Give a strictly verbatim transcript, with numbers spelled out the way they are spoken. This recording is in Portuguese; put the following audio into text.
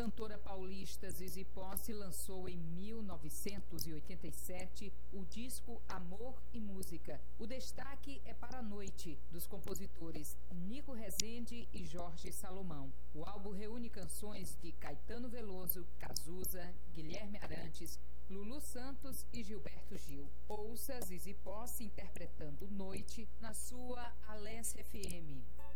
cantora paulista Zizi Posse lançou em mil novecentos e oitenta e sete o disco Amor e Música. O destaque é para a Noite, dos compositores Nico Rezende e Jorge Salomão. O álbum reúne canções de Caetano Veloso, Cazuza, Guilherme Arantes, Lulu Santos e Gilberto Gil. Ouça Zizi Posse interpretando Noite na sua Alesse F M.